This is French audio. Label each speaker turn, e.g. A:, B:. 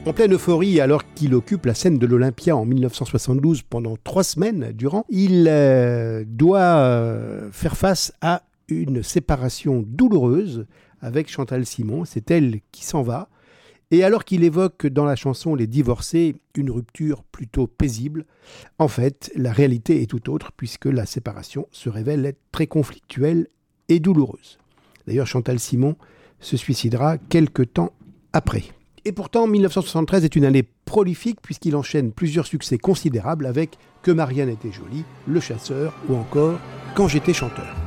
A: En pleine euphorie, alors qu'il occupe la scène de l'Olympia en 1972 pendant 3 semaines durant, il doit faire face à une séparation douloureuse avec Chantal Simon. C'est elle qui s'en va. Et alors qu'il évoque dans la chanson Les Divorcés une rupture plutôt paisible, en fait, la réalité est tout autre puisque la séparation se révèle être très conflictuelle et douloureuse. D'ailleurs, Chantal Simon se suicidera quelque temps après. Et pourtant, 1973 est une année prolifique puisqu'il enchaîne plusieurs succès considérables avec Que Marianne était jolie, Le Chasseur ou encore Quand j'étais chanteur.